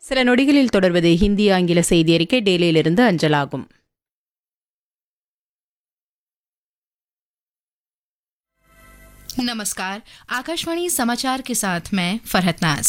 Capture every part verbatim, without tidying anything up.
சில நொடிகளில் தொடர்வது ஹிந்தி ஆங்கில செய்தி அறிக்கை டெல்லியிலிருந்து அஞ்சலாகும். नमस्कार, आकाशवाणी समाचार के साथ मैं फरहत नाज।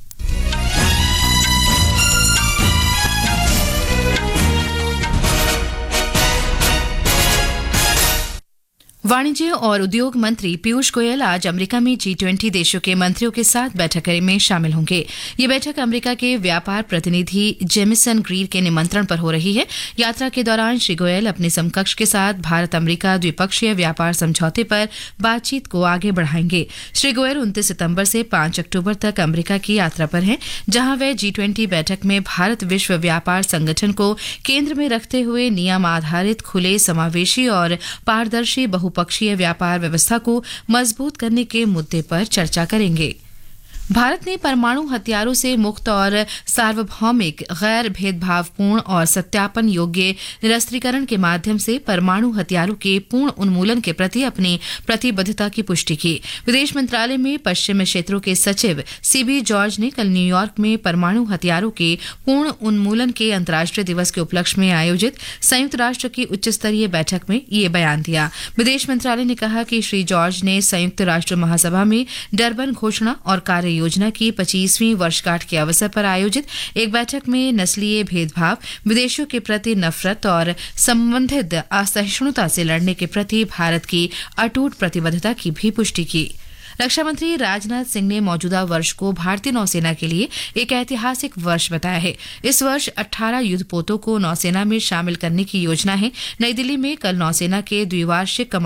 वाणिज्य और उद्योग मंत्री पीयूष गोयल आज अमेरिका में जी ट्वेंटी देशों के मंत्रियों के साथ बैठक में शामिल होंगे। ये बैठक अमेरिका के व्यापार प्रतिनिधि जेमिसन ग्रीर के निमंत्रण पर हो रही है। यात्रा के दौरान श्री गोयल अपने समकक्ष के साथ भारत अमेरिका द्विपक्षीय व्यापार समझौते पर बातचीत को आगे बढ़ाएंगे। श्री गोयल उनतीस सितंबर से पांच अक्टूबर तक अमेरिका की यात्रा पर हैं, जहां वे जी ट्वेंटी बैठक में भारत विश्व व्यापार संगठन को केंद्र में रखते हुए नियम आधारित खुले समावेशी और पारदर्शी बहु पक्षीय व्यापार व्यवस्था को मजबूत करने के मुद्दे पर चर्चा करेंगे। भारत ने परमाणु हथियारों से मुक्त और सार्वभौमिक, गैर भेदभावपूर्ण और सत्यापन योग्य निरस्त्रीकरण के माध्यम से परमाणु हथियारों के पूर्ण उन्मूलन के प्रति अपनी प्रतिबद्धता की पुष्टि की। विदेश मंत्रालय में पश्चिमी क्षेत्रों के सचिव सीबी जॉर्ज ने कल न्यूयॉर्क में परमाणु हथियारों के पूर्ण उन्मूलन के अंतर्राष्ट्रीय दिवस के उपलक्ष्य में आयोजित संयुक्त राष्ट्र की उच्च स्तरीय बैठक में ये बयान दिया। विदेश मंत्रालय ने कहा कि श्री जॉर्ज ने संयुक्त राष्ट्र महासभा में डरबन घोषणा और कार्य योजना की पच्चीसवीं वर्षगांठ के अवसर पर आयोजित एक बैठक में नस्लीय भेदभाव, विदेशियों के प्रति नफरत और संबंधित असहिष्णुता से लड़ने के प्रति भारत की अटूट प्रतिबद्धता की भी पुष्टि की। रक्षा मंत्री राजनाथ सिंह ने मौजूदा वर्ष को भारतीय नौसेना के लिए एक ऐतिहासिक वर्ष बताया है। इस वर्ष अठारह युद्धपोतों को नौसेना में शामिल करने की योजना है। नई दिल्ली में कल नौसेना के द्विवार्षिक